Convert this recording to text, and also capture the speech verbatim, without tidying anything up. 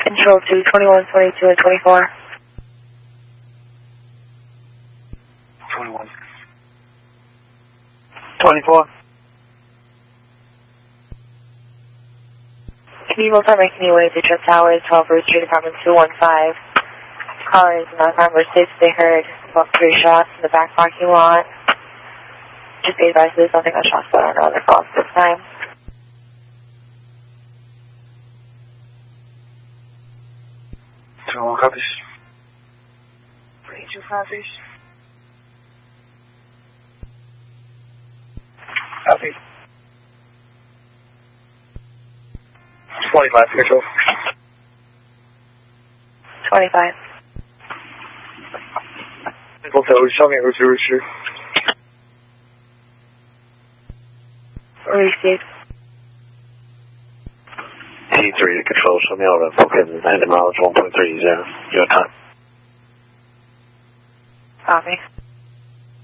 Control two, twenty-one, twenty-two, and twenty-four. twenty-one. twenty-four. Can you both are making your way to Trip Towers, twelve First Street, apartment two one five. Callers in Los Angeles states they heard about three shots in the back parking lot. Just be advised there's nothing on shots but on other calls this time. two one copies. three two copies. Copy. twenty-five, control. twenty-five. Hotel, show me Rooster Rooster. Received. T three to control, show me all the fucking and mileage one point three zero. Your time. Copy.